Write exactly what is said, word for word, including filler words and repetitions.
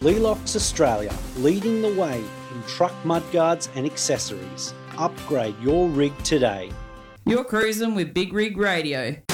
Lelox Australia, leading the way in truck mudguards and accessories. Upgrade your rig today. You're cruising with Big Rig Radio.